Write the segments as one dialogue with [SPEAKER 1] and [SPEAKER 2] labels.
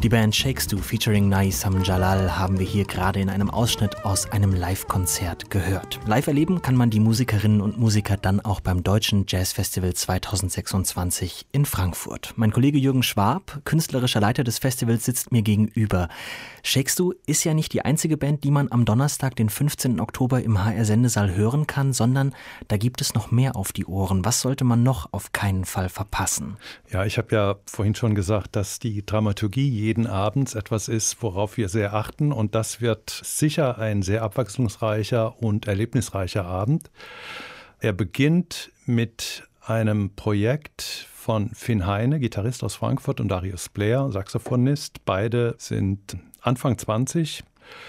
[SPEAKER 1] Die Band Shakes Do featuring Naisam Jalal haben wir hier gerade in einem Ausschnitt aus einem Live-Konzert gehört. Live erleben kann man die Musikerinnen und Musiker dann auch beim Deutschen Jazzfestival 2026 in Frankfurt. Mein Kollege Jürgen Schwab, künstlerischer Leiter des Festivals, sitzt mir gegenüber. Shakes Do ist ja nicht die einzige Band, die man am Donnerstag, den 15. Oktober im HR-Sendesaal hören kann, sondern da gibt es noch mehr auf die Ohren. Was sollte man noch auf keinen Fall verpassen?
[SPEAKER 2] Ja, ich habe ja vorhin schon gesagt, dass die Dramaturgie jeden Abend etwas ist, worauf wir sehr achten. Und das wird sicher ein sehr abwechslungsreicher und erlebnisreicher Abend. Er beginnt mit einem Projekt von Finn Heine, Gitarrist aus Frankfurt, und Darius Blair, Saxophonist. Beide sind Anfang 20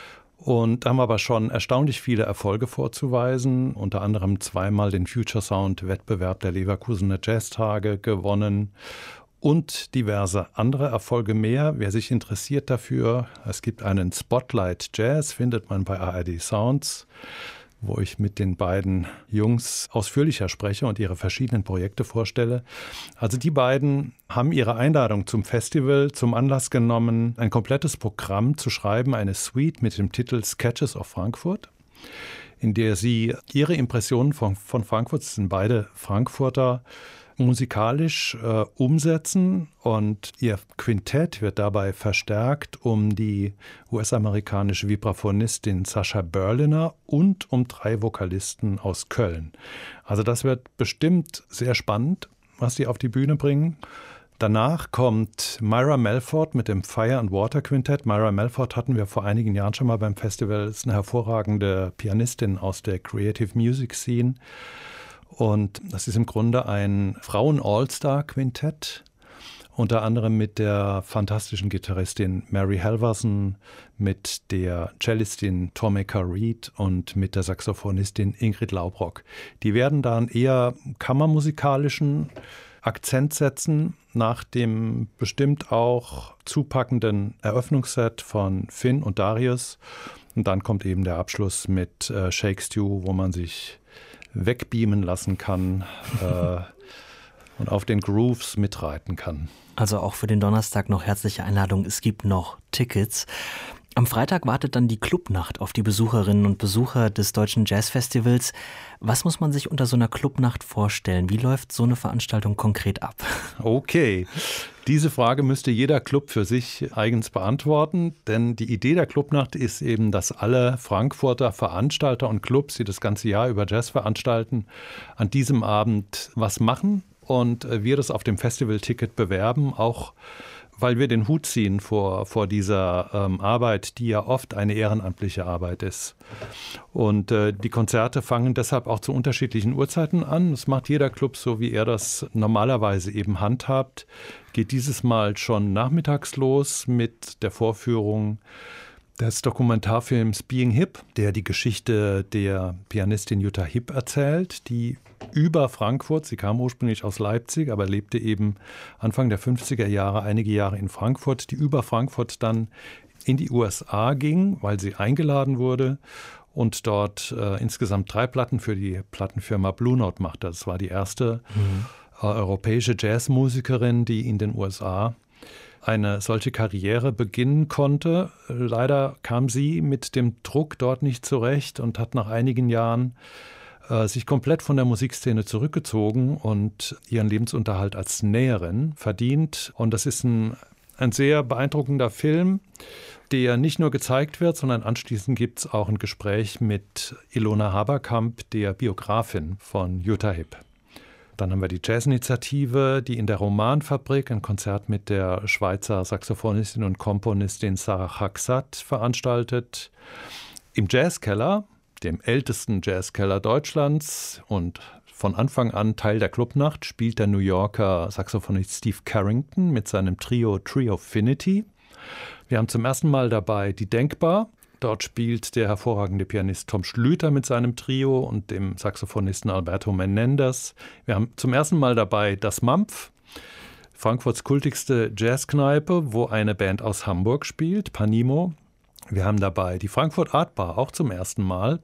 [SPEAKER 2] und haben aber schon erstaunlich viele Erfolge vorzuweisen. Unter anderem zweimal den Future Sound Wettbewerb der Leverkusener Jazztage gewonnen. Und diverse andere Erfolge mehr. Wer sich interessiert dafür, es gibt einen Spotlight Jazz, findet man bei ARD Sounds, wo ich mit den beiden Jungs ausführlicher spreche und ihre verschiedenen Projekte vorstelle. Also die beiden haben ihre Einladung zum Festival zum Anlass genommen, ein komplettes Programm zu schreiben, eine Suite mit dem Titel Sketches of Frankfurt, in der sie ihre Impressionen von Frankfurt, das sind beide Frankfurter, musikalisch umsetzen, und ihr Quintett wird dabei verstärkt um die US-amerikanische Vibraphonistin Sascha Berliner und um 3 Vokalisten aus Köln. Also das wird bestimmt sehr spannend, was die auf die Bühne bringen. Danach kommt Myra Melford mit dem Fire and Water Quintett. Myra Melford hatten wir vor einigen Jahren schon mal beim Festival. Das ist eine hervorragende Pianistin aus der Creative Music Scene. Und das ist im Grunde ein Frauen-All-Star-Quintett, unter anderem mit der fantastischen Gitarristin Mary Halverson, mit der Cellistin Tomeka Reed und mit der Saxophonistin Ingrid Laubrock. Die werden dann eher kammermusikalischen Akzent setzen, nach dem bestimmt auch zupackenden Eröffnungsset von Finn und Darius. Und dann kommt eben der Abschluss mit Shakes Do, wo man sich wegbeamen lassen kann und auf den Grooves mitreiten kann.
[SPEAKER 1] Also auch für den Donnerstag noch herzliche Einladung. Es gibt noch Tickets. Am Freitag wartet dann die Clubnacht auf die Besucherinnen und Besucher des Deutschen Jazzfestivals. Was muss man sich unter so einer Clubnacht vorstellen? Wie läuft so eine Veranstaltung konkret ab?
[SPEAKER 2] Okay, diese Frage müsste jeder Club für sich eigens beantworten, denn die Idee der Clubnacht ist eben, dass alle Frankfurter Veranstalter und Clubs, die das ganze Jahr über Jazz veranstalten, an diesem Abend was machen und wir das auf dem Festivalticket bewerben, auch weil wir den Hut ziehen vor dieser Arbeit, die ja oft eine ehrenamtliche Arbeit ist. Und die Konzerte fangen deshalb auch zu unterschiedlichen Uhrzeiten an. Das macht jeder Club so, wie er das normalerweise eben handhabt. Geht dieses Mal schon nachmittags los mit der Vorführung des Dokumentarfilms Being Hip, der die Geschichte der Pianistin Jutta Hipp erzählt, die über Frankfurt, sie kam ursprünglich aus Leipzig, aber lebte eben Anfang der 50er Jahre einige Jahre in Frankfurt, die über Frankfurt dann in die USA ging, weil sie eingeladen wurde und dort insgesamt 3 Platten für die Plattenfirma Blue Note machte. Das war die erste europäische Jazzmusikerin, die in den USA eine solche Karriere beginnen konnte. Leider kam sie mit dem Druck dort nicht zurecht und hat nach einigen Jahren sich komplett von der Musikszene zurückgezogen und ihren Lebensunterhalt als Näherin verdient. Und das ist ein sehr beeindruckender Film, der nicht nur gezeigt wird, sondern anschließend gibt es auch ein Gespräch mit Ilona Haberkamp, der Biografin von Jutta Hipp. Dann haben wir die Jazzinitiative, die in der Romanfabrik ein Konzert mit der Schweizer Saxophonistin und Komponistin Sarah Hacksat veranstaltet. Im Jazzkeller, dem ältesten Jazzkeller Deutschlands und von Anfang an Teil der Clubnacht, spielt der New Yorker Saxophonist Steve Carrington mit seinem Trio Triofinity. Wir haben zum ersten Mal dabei die Denkbar. Dort spielt der hervorragende Pianist Tom Schlüter mit seinem Trio und dem Saxophonisten Alberto Menendez. Wir haben zum ersten Mal dabei das Mampf, Frankfurts kultigste Jazzkneipe, wo eine Band aus Hamburg spielt, Panimo. Wir haben dabei die Frankfurt Art Bar, auch zum ersten Mal.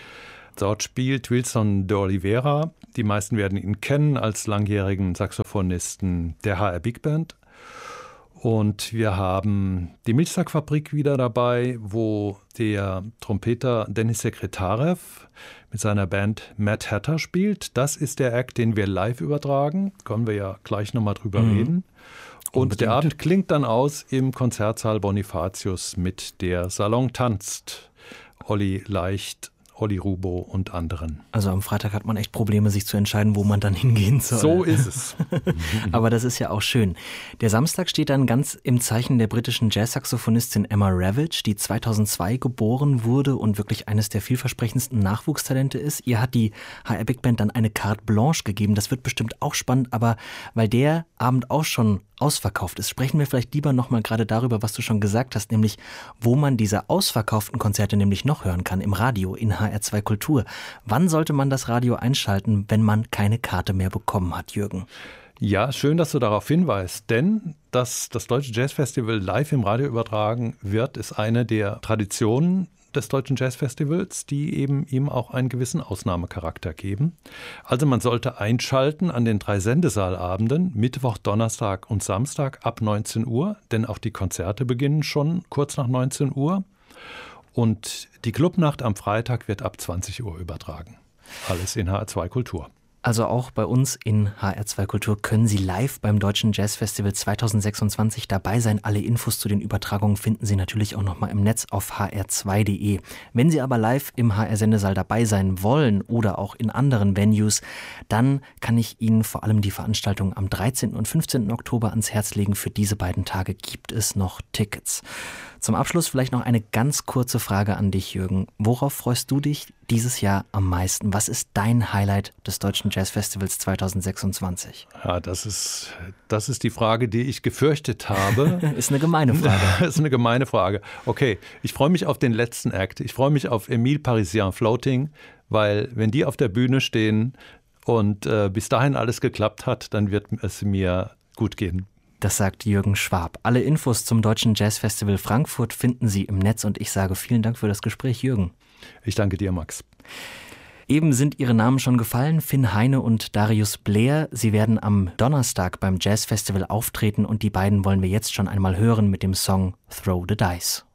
[SPEAKER 2] Dort spielt Wilson de Oliveira. Die meisten werden ihn kennen als langjährigen Saxophonisten der HR Big Band. Und wir haben die Milchsackfabrik wieder dabei, wo der Trompeter Denis Sekretarev mit seiner Band Mad Hatter spielt. Das ist der Act, den wir live übertragen. Können wir ja gleich nochmal drüber reden. Und unbedingt. Der Abend klingt dann aus im Konzertsaal Bonifatius mit der Salon tanzt. Olli Leicht, Olli Rubo und anderen.
[SPEAKER 1] Also am Freitag hat man echt Probleme, sich zu entscheiden, wo man dann hingehen soll.
[SPEAKER 2] So ist es.
[SPEAKER 1] Aber das ist ja auch schön. Der Samstag steht dann ganz im Zeichen der britischen Jazzsaxophonistin Emma Ravage, die 2002 geboren wurde und wirklich eines der vielversprechendsten Nachwuchstalente ist. Ihr hat die HR Big Band dann eine Carte Blanche gegeben. Das wird bestimmt auch spannend, aber weil der Abend auch schon ausverkauft ist, sprechen wir vielleicht lieber nochmal gerade darüber, was du schon gesagt hast, nämlich wo man diese ausverkauften Konzerte nämlich noch hören kann, im Radio, in HR2 Kultur. Wann sollte man das Radio einschalten, wenn man keine Karte mehr bekommen hat, Jürgen?
[SPEAKER 2] Ja, schön, dass du darauf hinweist, denn dass das Deutsche Jazzfestival live im Radio übertragen wird, ist eine der Traditionen des Deutschen Jazzfestivals, die eben ihm auch einen gewissen Ausnahmecharakter geben. Also man sollte einschalten an den 3 Sendesaalabenden, Mittwoch, Donnerstag und Samstag ab 19 Uhr, denn auch die Konzerte beginnen schon kurz nach 19 Uhr. Und die Clubnacht am Freitag wird ab 20 Uhr übertragen. Alles in HR2 Kultur.
[SPEAKER 1] Also auch bei uns in HR2 Kultur können Sie live beim Deutschen Jazzfestival 2026 dabei sein. Alle Infos zu den Übertragungen finden Sie natürlich auch nochmal im Netz auf hr2.de. Wenn Sie aber live im HR-Sendesaal dabei sein wollen oder auch in anderen Venues, dann kann ich Ihnen vor allem die Veranstaltung am 13. und 15. Oktober ans Herz legen. Für diese beiden Tage gibt es noch Tickets. Zum Abschluss vielleicht noch eine ganz kurze Frage an dich, Jürgen. Worauf freust du dich dieses Jahr am meisten? Was ist dein Highlight des Deutschen Jazzfestivals 2026?
[SPEAKER 2] Ja, das ist die Frage, die ich gefürchtet habe.
[SPEAKER 1] Ist eine gemeine Frage.
[SPEAKER 2] Ist eine gemeine Frage. Okay, ich freue mich auf den letzten Act. Ich freue mich auf Emile Parisien Floating, weil wenn die auf der Bühne stehen und bis dahin alles geklappt hat, dann wird es mir gut gehen.
[SPEAKER 1] Das sagt Jürgen Schwab. Alle Infos zum Deutschen Jazzfestival Frankfurt finden Sie im Netz und ich sage vielen Dank für das Gespräch, Jürgen.
[SPEAKER 2] Ich danke dir, Max.
[SPEAKER 1] Eben sind Ihre Namen schon gefallen, Finn Heine und Darius Blair. Sie werden am Donnerstag beim Jazzfestival auftreten und die beiden wollen wir jetzt schon einmal hören mit dem Song Throw the Dice.